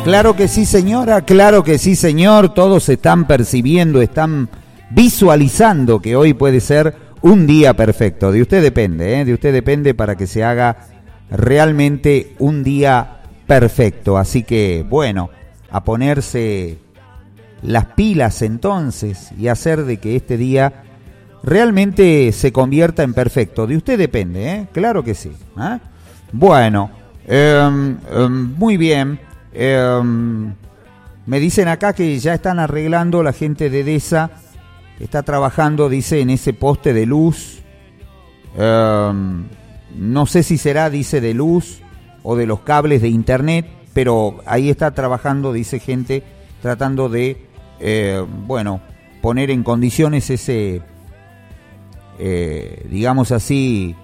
Claro que sí, señora, claro que sí, señor. Todos están percibiendo, están visualizando que hoy puede ser un día perfecto. De usted depende, de usted depende para que se haga realmente un día perfecto. Así que, bueno, a ponerse las pilas entonces y hacer de que este día realmente se convierta en perfecto. De usted depende, claro que sí. Bueno, muy bien. Me dicen acá que ya están arreglando la gente de DESA, está trabajando, dice, en ese poste de luz. No sé si será, dice, de luz o de los cables de internet, pero ahí está trabajando, dice, gente tratando de, bueno, poner en condiciones ese, digamos así,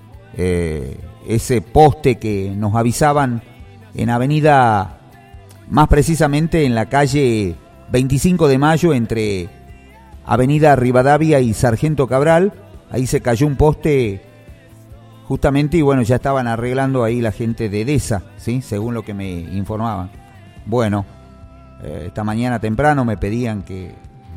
ese poste que nos avisaban en Avenida, más precisamente en la calle 25 de Mayo, entre Avenida Rivadavia y Sargento Cabral. Ahí se cayó un poste justamente y bueno, ya estaban arreglando ahí la gente de DESA, ¿sí? Según lo que me informaban. Bueno, esta mañana temprano me pedían que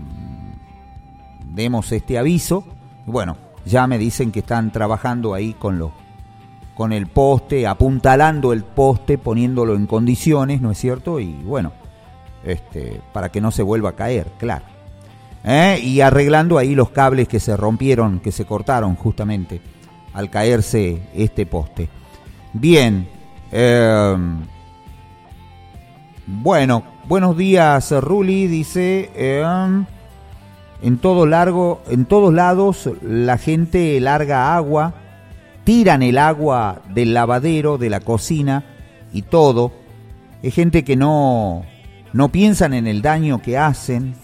demos este aviso. Bueno, ya me dicen que están trabajando ahí con el poste, apuntalando el poste, poniéndolo en condiciones, ¿no es cierto? Y bueno, para que no se vuelva a caer, claro. Y arreglando ahí los cables que se rompieron, que se cortaron justamente al caerse este poste. Bien, bueno, buenos días, Ruli, dice, en todos lados la gente larga agua, tiran el agua del lavadero, de la cocina y todo. Es gente que no piensan en el daño que hacen.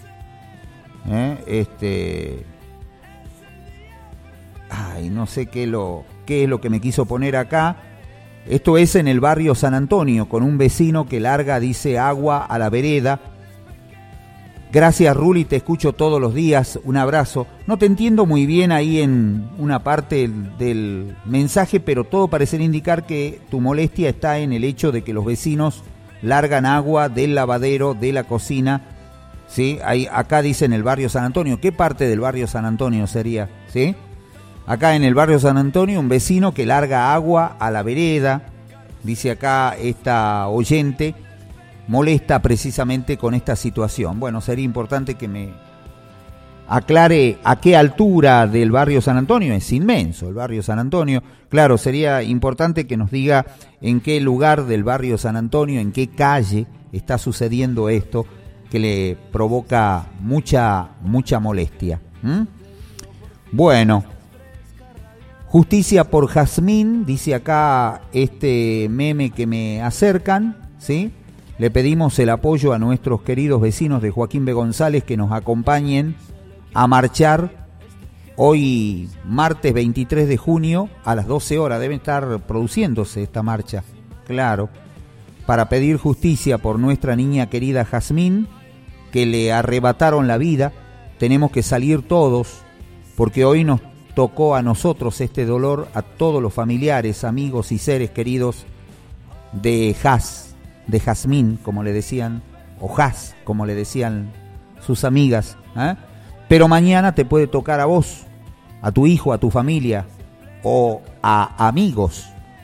No sé qué es lo que me quiso poner acá. Esto es en el barrio San Antonio, con un vecino que larga, dice, agua a la vereda. Gracias, Ruli, te escucho todos los días, un abrazo. No te entiendo muy bien ahí en una parte del mensaje, pero todo parece indicar que tu molestia está en el hecho de que los vecinos largan agua del lavadero, de la cocina, ¿sí? Acá dice en el barrio San Antonio. ¿Qué parte del barrio San Antonio sería? ¿Sí? Acá en el barrio San Antonio, un vecino que larga agua a la vereda, dice acá esta oyente, molesta precisamente con esta situación. Bueno, sería importante que me aclare a qué altura del barrio San Antonio. Es inmenso el barrio San Antonio. Claro, sería importante que nos diga en qué lugar del barrio San Antonio, en qué calle está sucediendo esto que le provoca mucha molestia. Bueno, justicia por Jazmín, dice acá este meme que me acercan, ¿sí? Le pedimos el apoyo a nuestros queridos vecinos de Joaquín B. González que nos acompañen a marchar hoy martes 23 de junio a las 12 horas. Debe estar produciéndose esta marcha, claro, para pedir justicia por nuestra niña querida Jazmín, que le arrebataron la vida. Tenemos que salir todos, porque hoy nos tocó a nosotros este dolor, a todos los familiares, amigos y seres queridos de Jazmín, como le decían, o Jaz, como le decían sus amigas, Pero mañana te puede tocar a vos, a tu hijo, a tu familia, o a amigos.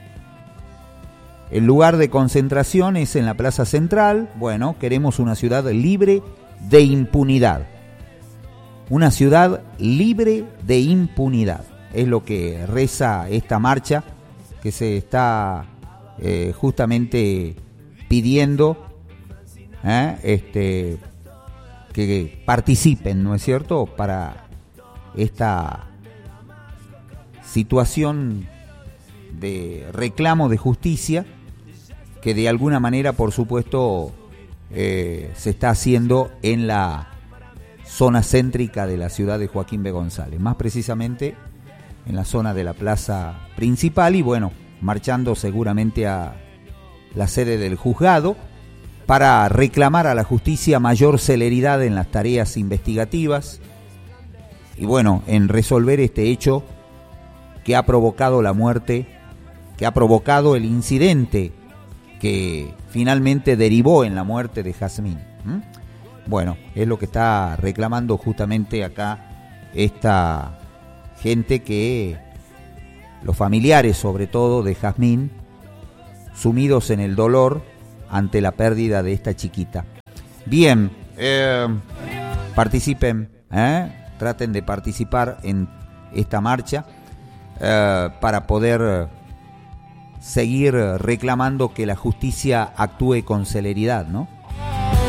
El lugar de concentración es en la Plaza Central. Bueno, queremos una ciudad libre de impunidad. Una ciudad libre de impunidad. Es lo que reza esta marcha que se está justamente pidiendo que participen, ¿no es cierto?, para esta situación de reclamo de justicia que de alguna manera, por supuesto, se está haciendo en la zona céntrica de la ciudad de Joaquín B. González, más precisamente en la zona de la plaza principal y bueno, marchando seguramente a la sede del juzgado para reclamar a la justicia mayor celeridad en las tareas investigativas y bueno, en resolver este hecho que ha provocado la muerte, que ha provocado el incidente que finalmente derivó en la muerte de Jazmín. Bueno, es lo que está reclamando justamente acá esta gente, que los familiares sobre todo de Jazmín, sumidos en el dolor ante la pérdida de esta chiquita. Bien, participen, traten de participar en esta marcha para poder seguir reclamando que la justicia actúe con celeridad, ¿no?